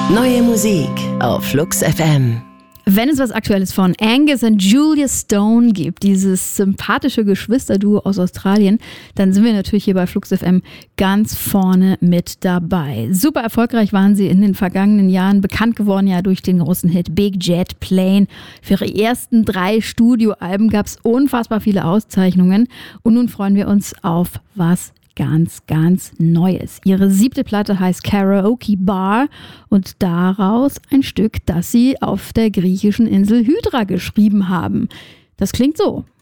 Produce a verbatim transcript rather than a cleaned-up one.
Neue Musik auf Flux F M. Wenn es was Aktuelles von Angus und Julia Stone gibt, dieses sympathische Geschwisterduo aus Australien, dann sind wir natürlich hier bei Flux F M ganz vorne mit dabei. Super erfolgreich waren sie in den vergangenen Jahren, bekannt geworden ja durch den großen Hit Big Jet Plane. Für ihre ersten drei Studioalben gab es unfassbar viele Auszeichnungen und nun freuen wir uns auf was ganz, ganz Neues. Ihre siebte Platte heißt Karaoke Bar und daraus ein Stück, das sie auf der griechischen Insel Hydra geschrieben haben. Das klingt so.